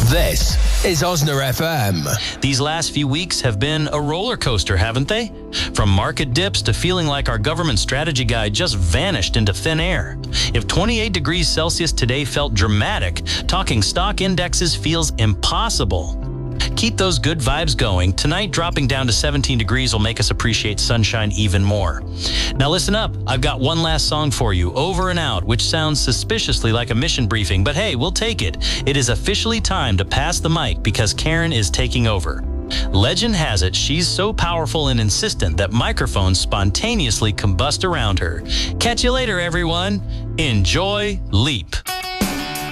This is Osner FM. These last few weeks have been a roller coaster, haven't they? From market dips to feeling like our government strategy guide just vanished into thin air. If 28 degrees Celsius today felt dramatic, talking stock indexes feels impossible. Keep those good vibes going. Tonight, dropping down to 17 degrees will make us appreciate sunshine even more. Now listen up. I've got one last song for you, Over and Out, which sounds suspiciously like a mission briefing, but hey, we'll take it. It is officially time to pass the mic because Karen is taking over. Legend has it she's so powerful and insistent that microphones spontaneously combust around her. Catch you later, everyone. Enjoy Leap.